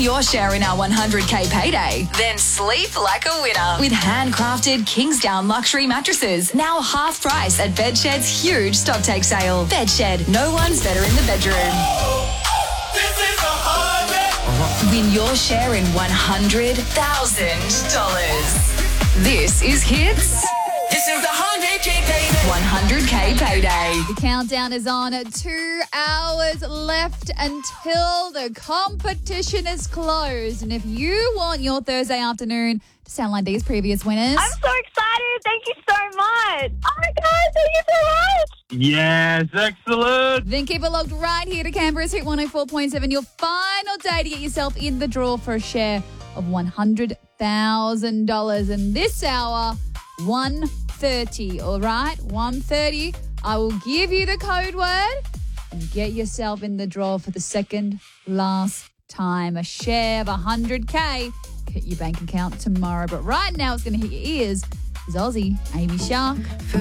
your share in our 100K payday. Then sleep like a winner with handcrafted Kingsdown luxury mattresses. Now half price at Bedshed's huge stock take sale. Bedshed, no one's better in the bedroom. Win your share in $100,000. This is Hits. This is the 100K payday. 100K payday. The countdown is on. 2 hours left until the competition is closed. And if you want your Thursday afternoon to sound like these previous winners, I'm so excited. Thank you so much. Oh my God, thank you so much. Yes, excellent. then keep it locked right here to Canberra's Hit 104.7. Your final day to get yourself in the draw for a share of $100,000. And this hour, 1:30, all right? 1:30. I will give you the code word and get yourself in the draw for the second last time. A share of 100K hit your bank account tomorrow. But right now, it's going to hit your ears is Aussie, Amy Shark.